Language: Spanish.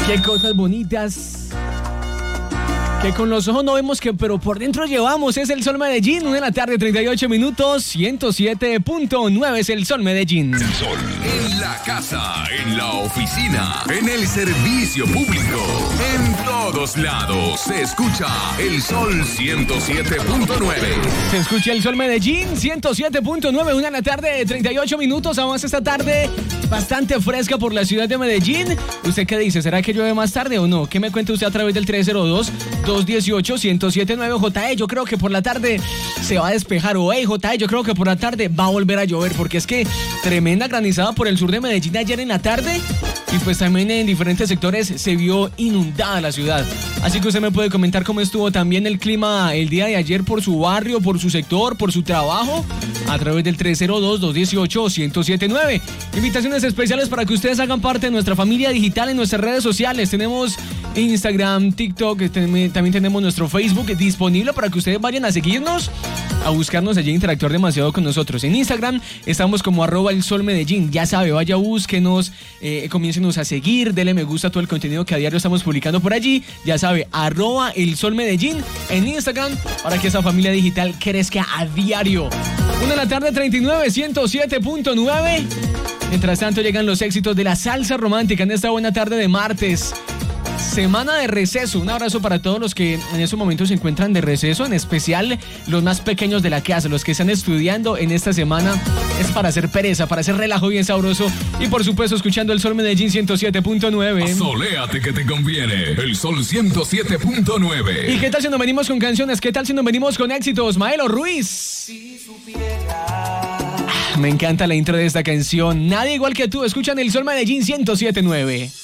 Qué cosas bonitas que con los ojos no vemos, pero por dentro llevamos. Es el Sol Medellín, 1 de la tarde, 38 minutos, 107.9 es el Sol Medellín. El sol en la casa, en la oficina, en el servicio público, en todos lados se escucha el Sol 107.9. Se escucha el Sol Medellín, 107.9, 1 de la tarde, 38 minutos. Vamos esta tarde bastante fresca por la ciudad de Medellín. ¿Usted qué dice? ¿Será que llueve más tarde o no? ¿Qué me cuenta usted a través del 302-218-1079? JE, yo creo que por la tarde se va a despejar. O JE, yo creo que por la tarde va a volver a llover, porque es que tremenda granizada por el sur de Medellín ayer en la tarde, y pues también en diferentes sectores se vio inundada la ciudad. Así que usted me puede comentar cómo estuvo también el clima el día de ayer por su barrio, por su sector, por su trabajo, a través del 302-218-1079. Invitaciones especiales para que ustedes hagan parte de nuestra familia digital en nuestras redes sociales. Tenemos Instagram, TikTok, también tenemos nuestro Facebook disponible para que ustedes vayan a seguirnos, a buscarnos allí, interactuar demasiado con nosotros. En Instagram estamos como @elsolmedellín. Ya sabe, vaya, búsquenos, comiéncenos a seguir, dele me gusta a todo el contenido que a diario estamos publicando por allí. Ya sabe, @elsolmedellín en Instagram, para que esa familia digital crezca a diario. 1 de la tarde, 39, 107.9. Mientras tanto llegan los éxitos de la salsa romántica en esta buena tarde de martes. Semana de receso. Un abrazo para todos los que en estos momentos se encuentran de receso, en especial los más pequeños de la casa, los que están estudiando en esta semana. Es para hacer pereza, para hacer relajo bien sabroso. Y por supuesto escuchando el Sol Medellín 107.9. Soléate que te conviene. El Sol 107.9. ¿Y qué tal si nos venimos con canciones? ¿Qué tal si nos venimos con éxitos? Maelo Ruiz. Si supiera. Me encanta la intro de esta canción. Nadie igual que tú. Escuchan el Sol Medellín 107.9.